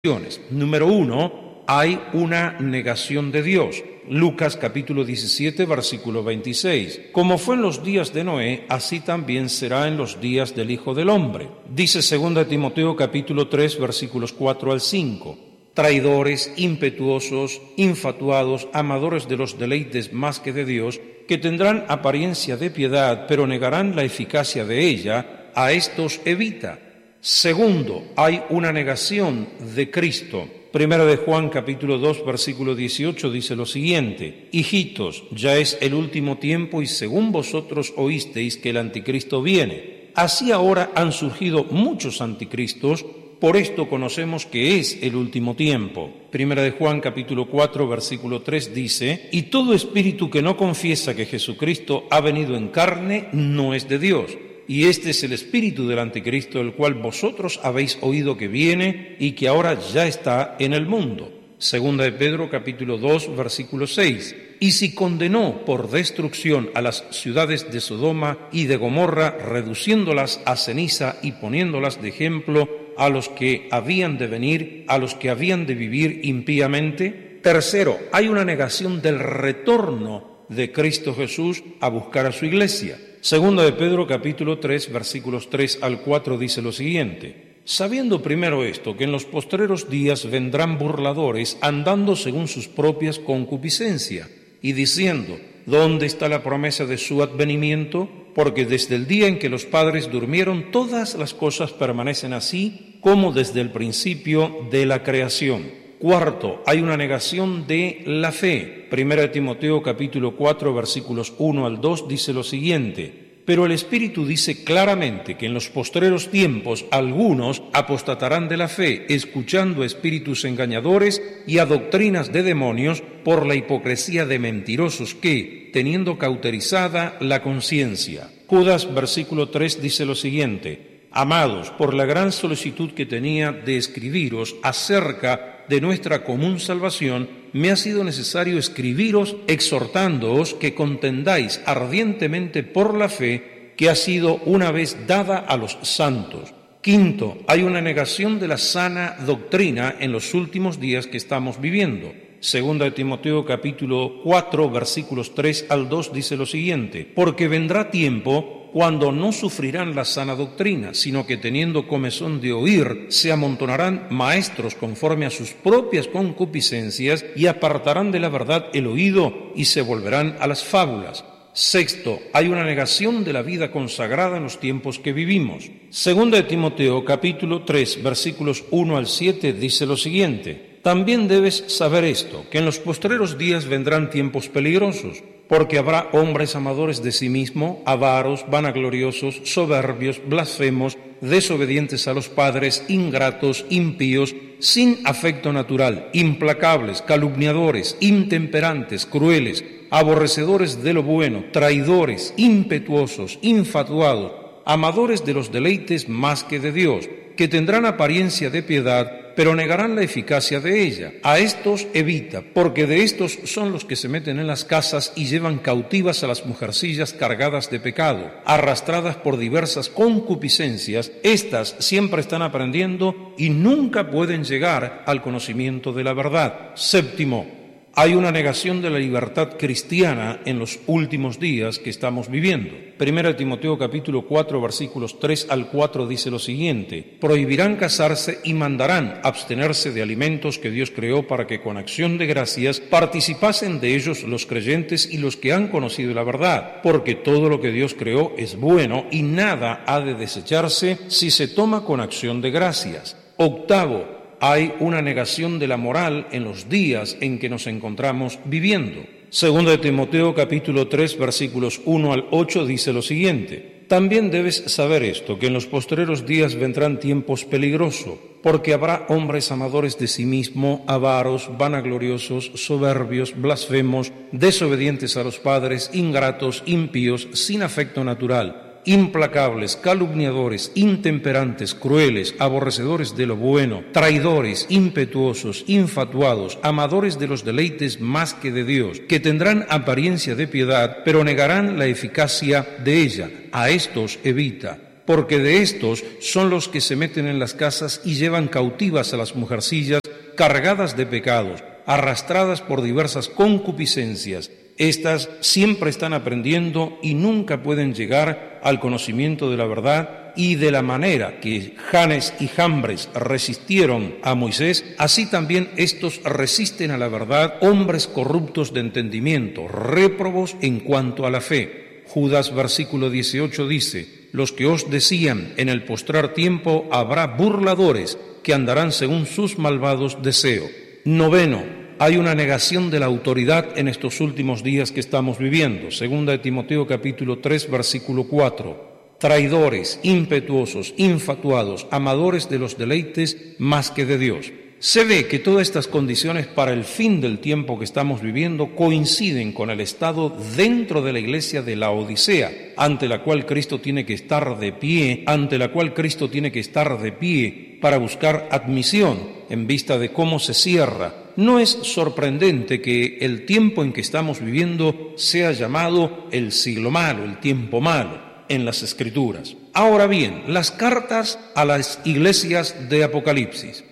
Número 1, hay una negación de Dios. Lucas capítulo 17, versículo 26. Como fue en los días de Noé, así también será en los días del Hijo del Hombre. Dice 2 Timoteo capítulo 3, versículos 4 al 5. Traidores, impetuosos, infatuados, amadores de los deleites más que de Dios, que tendrán apariencia de piedad, pero negarán la eficacia de ella, a estos evita. Segundo, hay una negación de Cristo. Primera de Juan capítulo 2 versículo 18 dice lo siguiente: Hijitos, ya es el último tiempo y según vosotros oísteis que el anticristo viene. Así ahora han surgido muchos anticristos, por esto conocemos que es el último tiempo. Primera de Juan capítulo 4 versículo 3 dice: Y todo espíritu que no confiesa que Jesucristo ha venido en carne no es de Dios. Y este es el espíritu del anticristo, el cual vosotros habéis oído que viene y que ahora ya está en el mundo. Segunda de Pedro capítulo 2 versículo 6. Y si condenó por destrucción a las ciudades de Sodoma y de Gomorra, reduciéndolas a ceniza y poniéndolas de ejemplo a los que habían de venir, a los que habían de vivir impíamente. Tercero, hay una negación del retorno de Cristo Jesús a buscar a su iglesia. Segunda de Pedro capítulo 3 versículos 3 al 4 dice lo siguiente: Sabiendo primero esto, que en los postreros días vendrán burladores, andando según sus propias concupiscencias, y diciendo: ¿Dónde está la promesa de su advenimiento? Porque desde el día en que los padres durmieron, todas las cosas permanecen así, como desde el principio de la creación. Cuarto, hay una negación de la fe. Primera de Timoteo capítulo 4 versículos 1 al 2 dice lo siguiente: Pero el Espíritu dice claramente que en los postreros tiempos algunos apostatarán de la fe, escuchando a espíritus engañadores y a doctrinas de demonios, por la hipocresía de mentirosos que, teniendo cauterizada la conciencia. Judas versículo 3 dice lo siguiente: Amados, por la gran solicitud que tenía de escribiros acerca de nuestra común salvación, me ha sido necesario escribiros exhortándoos que contendáis ardientemente por la fe que ha sido una vez dada a los santos. Quinto, hay una negación de la sana doctrina en los últimos días que estamos viviendo. Segunda de Timoteo capítulo 4 versículos 3 al 2 dice lo siguiente: Porque vendrá tiempo cuando no sufrirán la sana doctrina, sino que teniendo comezón de oír, se amontonarán maestros conforme a sus propias concupiscencias y apartarán de la verdad el oído y se volverán a las fábulas. Sexto, hay una negación de la vida consagrada en los tiempos que vivimos. Segunda de Timoteo capítulo 3 versículos 1 al 7 dice lo siguiente: También debes saber esto, que en los postreros días vendrán tiempos peligrosos, porque habrá hombres amadores de sí mismo, avaros, vanagloriosos, soberbios, blasfemos, desobedientes a los padres, ingratos, impíos, sin afecto natural, implacables, calumniadores, intemperantes, crueles, aborrecedores de lo bueno, traidores, impetuosos, infatuados, amadores de los deleites más que de Dios, que tendrán apariencia de piedad, pero negarán la eficacia de ella. A estos evita, porque de estos son los que se meten en las casas y llevan cautivas a las mujercillas cargadas de pecado, arrastradas por diversas concupiscencias. Estas siempre están aprendiendo y nunca pueden llegar al conocimiento de la verdad. Séptimo, hay una negación de la libertad cristiana en los últimos días que estamos viviendo. Primera de Timoteo capítulo 4 versículos 3 al 4 dice lo siguiente: Prohibirán casarse y mandarán abstenerse de alimentos que Dios creó para que con acción de gracias participasen de ellos los creyentes y los que han conocido la verdad, porque todo lo que Dios creó es bueno y nada ha de desecharse si se toma con acción de gracias. Octavo, hay una negación de la moral en los días en que nos encontramos viviendo. Segunda de Timoteo capítulo 3 versículos 1 al 8 dice lo siguiente: También debes saber esto, que en los postreros días vendrán tiempos peligrosos, porque habrá hombres amadores de sí mismo, avaros, vanagloriosos, soberbios, blasfemos, desobedientes a los padres, ingratos, impíos, sin afecto natural, implacables, calumniadores, intemperantes, crueles, aborrecedores de lo bueno, traidores, impetuosos, infatuados, amadores de los deleites más que de Dios, que tendrán apariencia de piedad, pero negarán la eficacia de ella. A estos evita. porque de estos son los que se meten en las casas y llevan cautivas a las mujercillas cargadas de pecados, arrastradas por diversas concupiscencias. Estas siempre están aprendiendo y nunca pueden llegar al conocimiento de la verdad, y de la manera que Janes y Jambres resistieron a Moisés, así también estos resisten a la verdad, hombres corruptos de entendimiento, réprobos en cuanto a la fe. Judas, versículo 18, dice: los que os decían, en el postrer tiempo habrá burladores que andarán según sus malvados deseos. Noveno, hay una negación de la autoridad en estos últimos días que estamos viviendo. Segunda de Timoteo capítulo 3, versículo 4. Traidores, impetuosos, infatuados, amadores de los deleites más que de Dios. Se ve que todas estas condiciones para el fin del tiempo que estamos viviendo coinciden con el estado dentro de la iglesia de la Odisea, ante la cual Cristo tiene que estar de pie, para buscar admisión en vista de cómo se cierra. No es sorprendente que el tiempo en que estamos viviendo sea llamado el siglo malo, el tiempo malo en las Escrituras. Ahora bien, las cartas a las iglesias de Apocalipsis.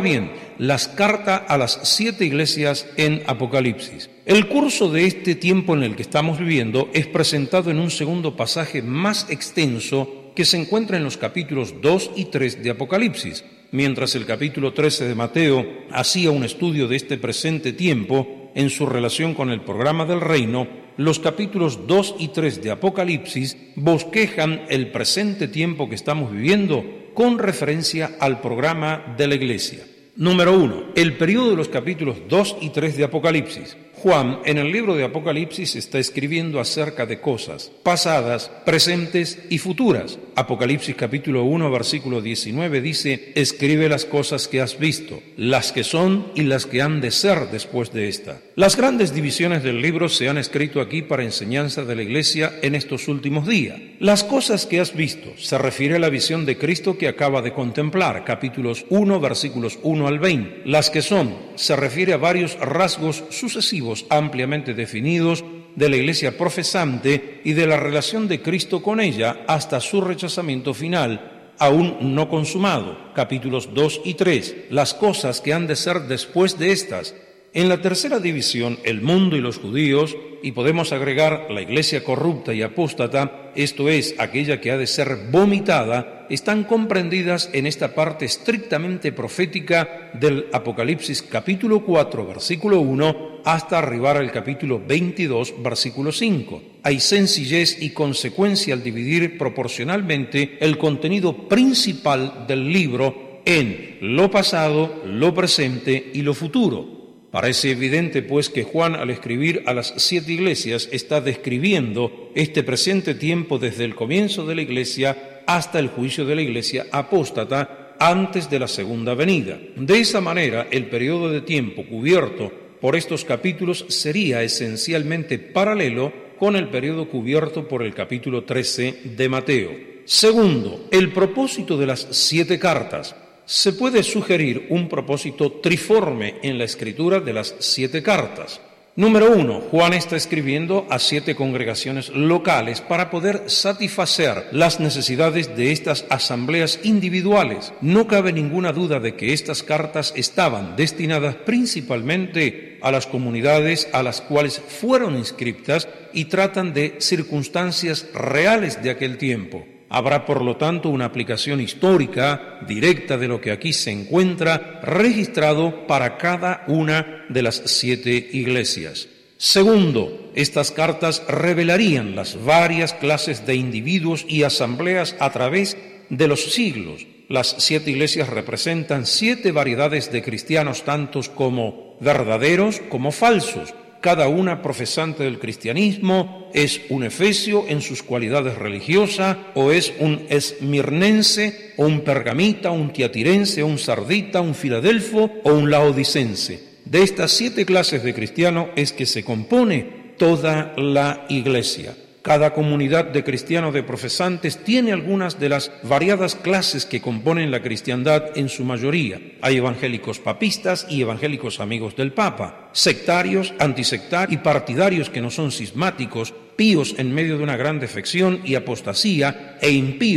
Las cartas a las 7 iglesias en Apocalipsis. El curso de este tiempo en el que estamos viviendo es presentado en un segundo pasaje más extenso que se encuentra en los capítulos 2 y 3 de Apocalipsis. Mientras el capítulo 13 de Mateo hacía un estudio de este presente tiempo en su relación con el programa del reino, los capítulos 2 y 3 de Apocalipsis bosquejan el presente tiempo que estamos viviendo con referencia al programa de la Iglesia. Número 1. El periodo de los capítulos 2 y 3 de Apocalipsis. Juan, en el libro de Apocalipsis, está escribiendo acerca de cosas pasadas, presentes y futuras. Apocalipsis capítulo 1, versículo 19 dice: escribe las cosas que has visto, las que son y las que han de ser después de esta. Las grandes divisiones del libro se han escrito aquí para enseñanza de la Iglesia en estos últimos días. Las cosas que has visto se refiere a la visión de Cristo que acaba de contemplar, capítulos 1, versículos 1 al 20. Las que son se refiere a varios rasgos sucesivos ampliamente definidos de la iglesia profesante y de la relación de Cristo con ella hasta su rechazamiento final, aún no consumado, capítulos 2 y 3, las cosas que han de ser después de estas. En la tercera división, el mundo y los judíos, y podemos agregar la iglesia corrupta y apóstata, esto es, aquella que ha de ser vomitada, están comprendidas en esta parte estrictamente profética del Apocalipsis capítulo 4, versículo 1, hasta arribar al capítulo 22, versículo 5. Hay sencillez y consecuencia al dividir proporcionalmente el contenido principal del libro en lo pasado, lo presente y lo futuro. Parece evidente, pues, que Juan, al escribir a las 7 iglesias, está describiendo este presente tiempo desde el comienzo de la iglesia hasta el juicio de la iglesia apóstata antes de la segunda venida. De esa manera, el periodo de tiempo cubierto por estos capítulos sería esencialmente paralelo con el periodo cubierto por el capítulo 13 de Mateo. Segundo, el propósito de las 7 cartas. Se puede sugerir un propósito triforme en la escritura de las 7 cartas. Número 1. Juan está escribiendo a 7 congregaciones locales para poder satisfacer las necesidades de estas asambleas individuales. No cabe ninguna duda de que estas cartas estaban destinadas principalmente a las comunidades a las cuales fueron inscritas y tratan de circunstancias reales de aquel tiempo. Habrá, por lo tanto, una aplicación histórica directa de lo que aquí se encuentra registrado para cada una de las 7 iglesias. Segundo, estas cartas revelarían las varias clases de individuos y asambleas a través de los siglos. Las 7 iglesias representan 7 variedades de cristianos, tantos como verdaderos como falsos. Cada una profesante del cristianismo es un efesio en sus cualidades religiosas, o es un esmirnense, o un pergamita, un tiatirense, un sardita, un filadelfo o un laodicense. De estas 7 clases de cristianos es que se compone toda la iglesia. Cada comunidad de cristianos de profesantes tiene algunas de las variadas clases que componen la cristiandad en su mayoría. Hay evangélicos papistas y evangélicos amigos del Papa, sectarios, antisectarios y partidarios que no son cismáticos, píos en medio de una gran defección y apostasía, e impíos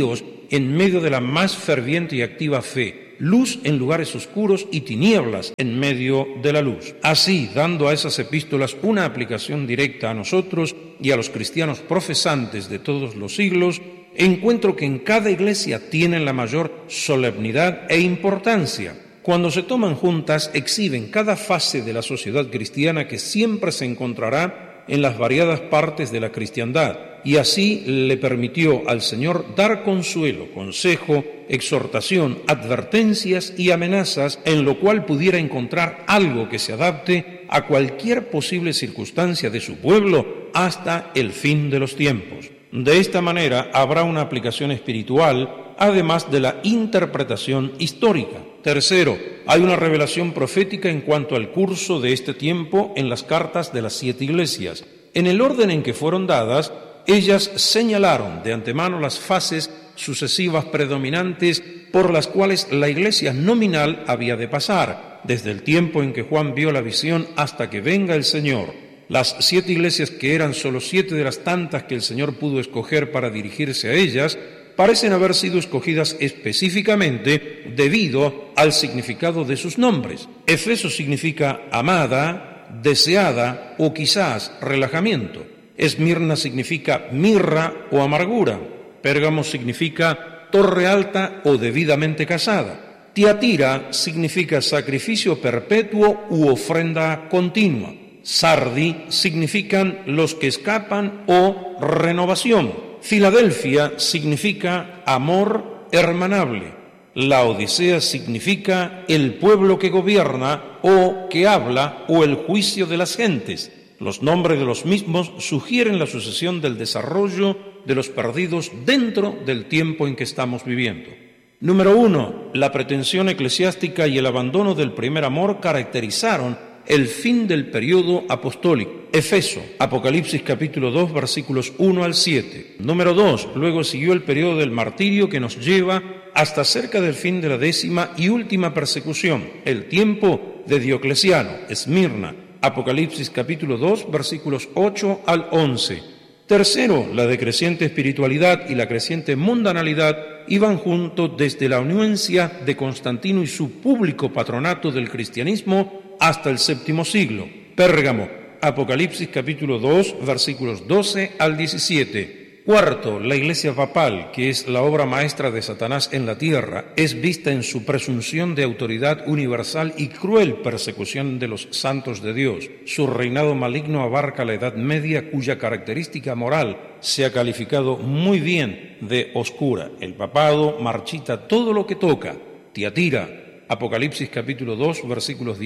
en medio de la más ferviente y activa fe, luz en lugares oscuros y tinieblas en medio de la luz. Así, dando a esas epístolas una aplicación directa a nosotros y a los cristianos profesantes de todos los siglos, encuentro que en cada iglesia tienen la mayor solemnidad e importancia. Cuando se toman juntas, exhiben cada fase de la sociedad cristiana que siempre se encontrará en las variadas partes de la cristiandad, y así le permitió al Señor dar consuelo, consejo, exhortación, advertencias y amenazas, en lo cual pudiera encontrar algo que se adapte a cualquier posible circunstancia de su pueblo hasta el fin de los tiempos. De esta manera habrá una aplicación espiritual, además de la interpretación histórica. Tercero, hay una revelación profética en cuanto al curso de este tiempo en las cartas de las 7 iglesias. En el orden en que fueron dadas, ellas señalaron de antemano las fases sucesivas predominantes por las cuales la iglesia nominal había de pasar, desde el tiempo en que Juan vio la visión hasta que venga el Señor. Las 7 iglesias, que eran solo 7 de las tantas que el Señor pudo escoger para dirigirse a ellas, parecen haber sido escogidas específicamente debido al significado de sus nombres. Efeso significa amada, deseada o quizás relajamiento. Esmirna significa mirra o amargura. Pérgamo significa torre alta o debidamente casada. Tiatira significa sacrificio perpetuo u ofrenda continua. Sardi significan los que escapan o renovación. Filadelfia significa amor hermanable. Laodicea significa el pueblo que gobierna o que habla o el juicio de las gentes. Los nombres de los mismos sugieren la sucesión del desarrollo de los perdidos dentro del tiempo en que estamos viviendo. Número 1. La pretensión eclesiástica y el abandono del primer amor caracterizaron el fin del periodo apostólico. Efeso, Apocalipsis capítulo 2, versículos 1 al 7. Número 2. Luego siguió el periodo del martirio que nos lleva hasta cerca del fin de la 10ª y última persecución, el tiempo de Diocleciano, Esmirna. Apocalipsis capítulo 2, versículos 8 al 11. Tercero, la decreciente espiritualidad y la creciente mundanalidad iban juntos desde la anuencia de Constantino y su público patronato del cristianismo hasta el 7º siglo. Pérgamo, Apocalipsis capítulo 2, versículos 12 al 17. Cuarto, la iglesia papal, que es la obra maestra de Satanás en la tierra, es vista en su presunción de autoridad universal y cruel persecución de los santos de Dios. Su reinado maligno abarca la Edad Media, cuya característica moral se ha calificado muy bien de oscura. El papado marchita todo lo que toca. Tiatira, Apocalipsis capítulo 2, versículos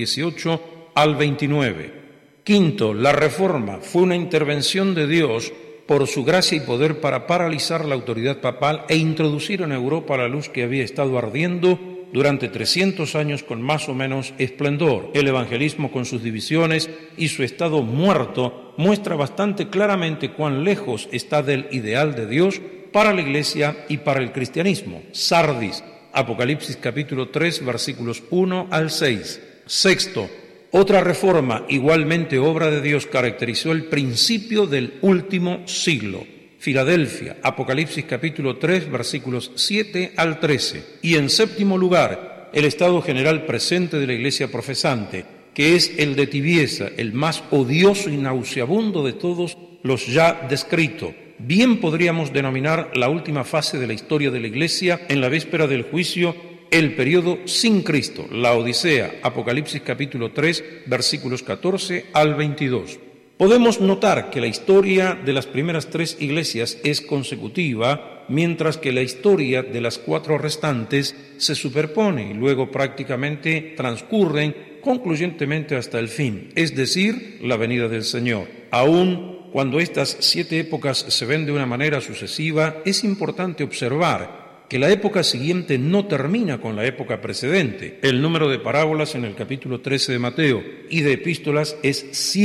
18 al 29. Quinto, la Reforma fue una intervención de Dios por su gracia y poder para paralizar la autoridad papal e introducir en Europa la luz que había estado ardiendo durante 300 años con más o menos esplendor. El evangelismo, con sus divisiones y su estado muerto, muestra bastante claramente cuán lejos está del ideal de Dios para la Iglesia y para el cristianismo. Sardis, Apocalipsis capítulo 3, versículos 1 al 6. Sexto, otra reforma, igualmente obra de Dios, caracterizó el principio del último siglo. Filadelfia, Apocalipsis capítulo 3, versículos 7 al 13. Y en séptimo lugar, el estado general presente de la iglesia profesante, que es el de tibieza, el más odioso y nauseabundo de todos los ya descritos. Bien podríamos denominar la última fase de la historia de la iglesia en la víspera del juicio, el periodo sin Cristo, la Odisea, Apocalipsis capítulo 3, versículos 14 al 22. Podemos notar que la historia de las primeras 3 iglesias es consecutiva, mientras que la historia de las 4 restantes se superpone y luego prácticamente transcurren concluyentemente hasta el fin, es decir, la venida del Señor. Aún cuando estas 7 épocas se ven de una manera sucesiva, es importante observar que la época siguiente no termina con la época precedente. El número de parábolas en el capítulo 13 de Mateo y de epístolas es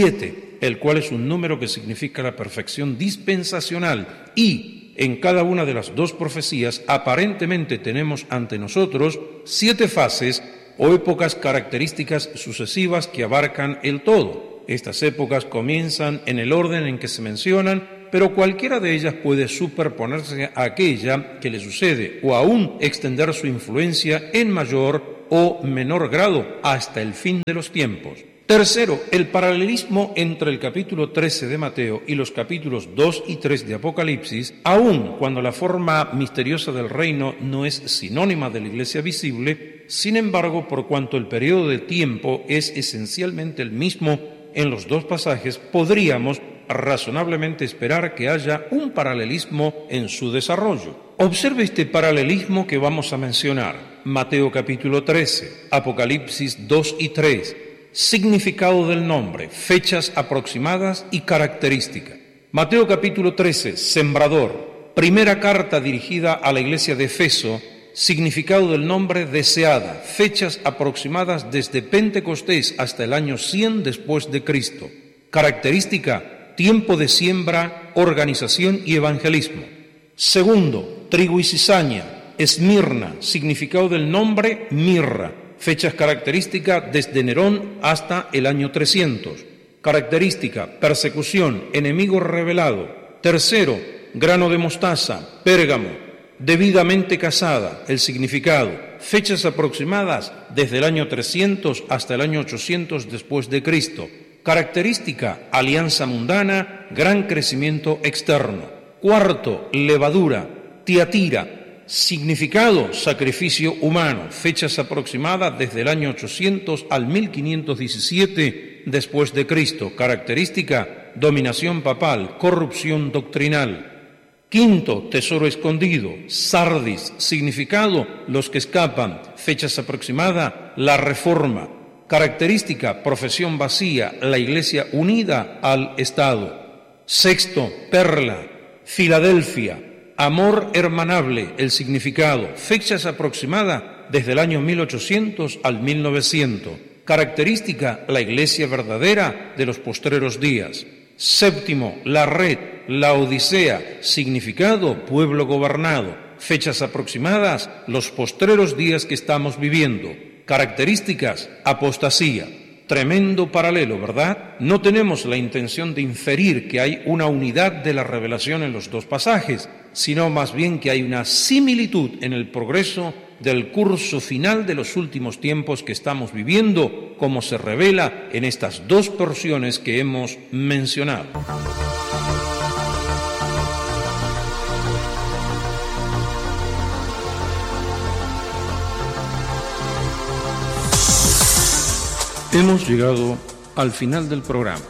7, el cual es un número que significa la perfección dispensacional, y en cada una de las 2 profecías aparentemente tenemos ante nosotros 7 fases o épocas características sucesivas que abarcan el todo. Estas épocas comienzan en el orden en que se mencionan, pero cualquiera de ellas puede superponerse a aquella que le sucede o aún extender su influencia en mayor o menor grado hasta el fin de los tiempos. Tercero, el paralelismo entre el capítulo 13 de Mateo y los capítulos 2 y 3 de Apocalipsis, aun cuando la forma misteriosa del reino no es sinónima de la iglesia visible, sin embargo, por cuanto el periodo de tiempo es esencialmente el mismo en los dos pasajes, podríamos razonablemente esperar que haya un paralelismo en su desarrollo. Observe este paralelismo que vamos a mencionar. Mateo capítulo 13, Apocalipsis 2 y 3, significado del nombre, fechas aproximadas y característica. Mateo capítulo 13, sembrador, primera carta dirigida a la iglesia de Efeso, significado del nombre, deseada, fechas aproximadas desde Pentecostés hasta el año 100 después de Cristo. Característica, tiempo de siembra, organización y evangelismo. Segundo, trigo y cizaña, Esmirna, significado del nombre, mirra, fechas características desde Nerón hasta el año 300. Característica, persecución, enemigo revelado. Tercero, grano de mostaza, Pérgamo, debidamente casada, el significado, fechas aproximadas desde el año 300 hasta el año 800 después de Cristo. Característica, alianza mundana, gran crecimiento externo. Cuarto, levadura, Tiatira, significado, sacrificio humano, fechas aproximadas desde el año 800 al 1517 después de Cristo. Característica, dominación papal, corrupción doctrinal. Quinto, tesoro escondido, Sardis, significado, los que escapan, fechas aproximadas, la reforma. Característica, profesión vacía, la iglesia unida al Estado. Sexto, perla, Filadelfia, amor hermanable, el significado, fechas aproximadas desde el año 1800 al 1900. Característica, la iglesia verdadera de los postreros días. Séptimo, la red, la Odisea, significado, pueblo gobernado, fechas aproximadas, los postreros días que estamos viviendo. Características, apostasía. Tremendo paralelo, ¿verdad? No tenemos la intención de inferir que hay una unidad de la revelación en los dos pasajes, sino más bien que hay una similitud en el progreso del curso final de los últimos tiempos que estamos viviendo, como se revela en estas dos porciones que hemos mencionado. Hemos llegado al final del programa.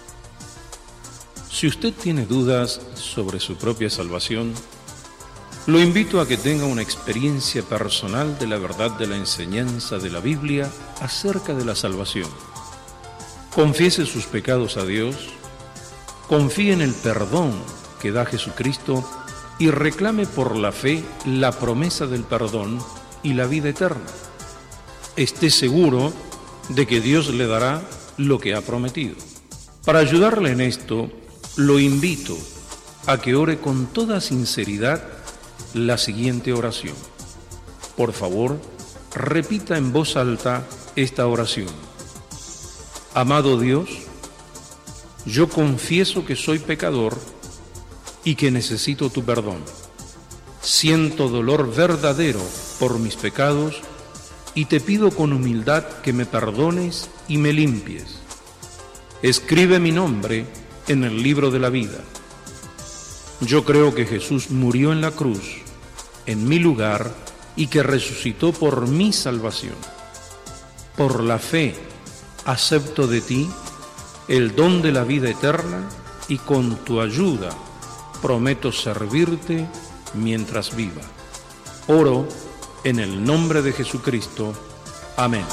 Si usted tiene dudas sobre su propia salvación, lo invito a que tenga una experiencia personal de la verdad de la enseñanza de la Biblia acerca de la salvación. Confiese sus pecados a Dios, confíe en el perdón que da Jesucristo y reclame por la fe la promesa del perdón y la vida eterna. Esté seguro de que Dios le dará lo que ha prometido. Para ayudarle en esto, lo invito a que ore con toda sinceridad la siguiente oración. Por favor, repita en voz alta esta oración. Amado Dios, yo confieso que soy pecador y que necesito tu perdón. Siento dolor verdadero por mis pecados y te pido con humildad que me perdones y me limpies. Escribe mi nombre en el libro de la vida. Yo creo que Jesús murió en la cruz, en mi lugar, y que resucitó por mi salvación. Por la fe, acepto de ti el don de la vida eterna y con tu ayuda prometo servirte mientras viva. Oro en el nombre de Jesucristo. Amén.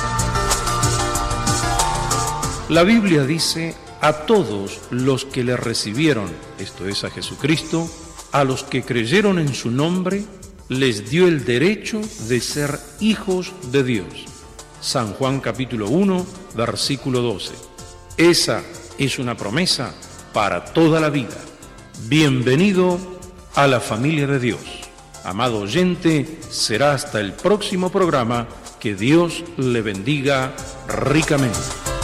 La Biblia dice: a todos los que le recibieron, esto es a Jesucristo, a los que creyeron en su nombre, les dio el derecho de ser hijos de Dios. San Juan capítulo 1, versículo 12. Esa es una promesa para toda la vida. Bienvenido a la familia de Dios. Amado oyente, será hasta el próximo programa. Que Dios le bendiga ricamente.